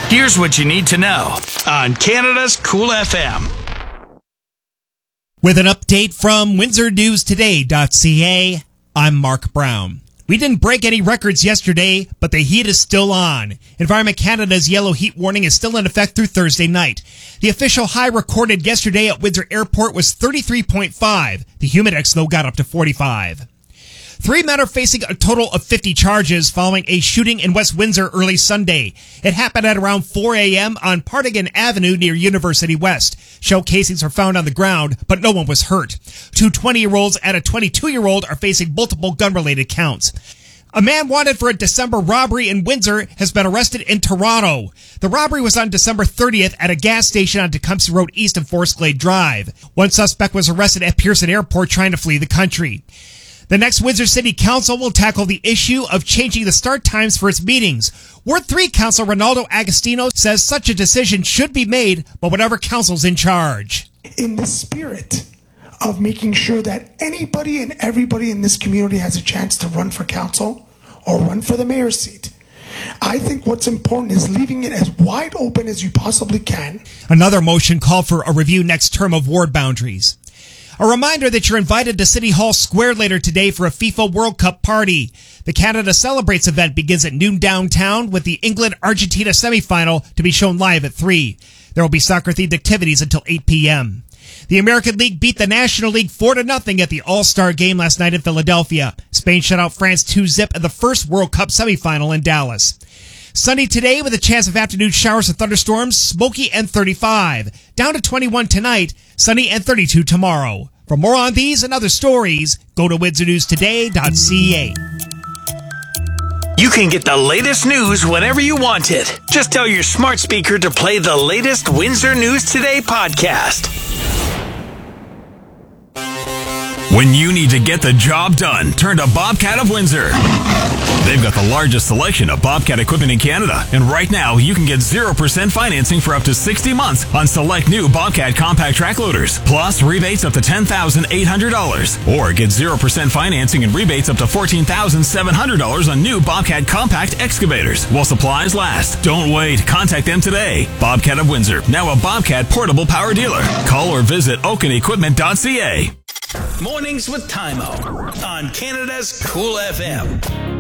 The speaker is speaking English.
Here's what you need to know on Canada's Cool FM. With an update from WindsorNewsToday.ca, I'm Mark Brown. We didn't break any records yesterday, but the heat is still on. Environment Canada's yellow heat warning is still in effect through Thursday night. The official high recorded yesterday at Windsor Airport was 33.5. The humidex, though, got up to 45. 3 men are facing a total of 50 charges following a shooting in West Windsor early Sunday. It happened at around 4 a.m. on Partigan Avenue near University West. Shell casings were found on the ground, but no one was hurt. 2 20-year-olds and a 22-year-old are facing multiple gun-related counts. A man wanted for a December robbery in Windsor has been arrested in Toronto. The robbery was on December 30th at a gas station on Tecumseh Road east of Forest Glade Drive. One suspect was arrested at Pearson Airport trying to flee the country. The next Windsor City Council will tackle the issue of changing the start times for its meetings. Ward 3 Councilor Ronaldo Agostino says such a decision should be made by whatever council's in charge. In the spirit of making sure that anybody and everybody in this community has a chance to run for council or run for the mayor's seat, I think what's important is leaving it as wide open as you possibly can. Another motion called for a review next term of ward boundaries. A reminder that you're invited to City Hall Square later today for a FIFA World Cup party. The Canada Celebrates event begins at noon downtown with the England-Argentina semifinal to be shown live at 3. There will be soccer-themed activities until 8 p.m. The American League beat the National League 4-0 at the All-Star game last night in Philadelphia. Spain shut out France 2-0 in the first World Cup semifinal in Dallas. Sunny today with a chance of afternoon showers and thunderstorms, smoky and 35. Down to 21 tonight, sunny and 32 tomorrow. For more on these and other stories, go to WindsorNewsToday.ca. You can get the latest news whenever you want it. Just tell your smart speaker to play the latest Windsor News Today podcast. When you need to get the job done, turn to Bobcat of Windsor. They've got the largest selection of Bobcat equipment in Canada. And right now, you can get 0% financing for up to 60 months on select new Bobcat compact track loaders. Plus, rebates up to $10,800. Or get 0% financing and rebates up to $14,700 on new Bobcat compact excavators while supplies last. Don't wait. Contact them today. Bobcat of Windsor, now a Bobcat portable power dealer. Call or visit oakenequipment.ca. Mornings with Tymo on Canada's Cool FM.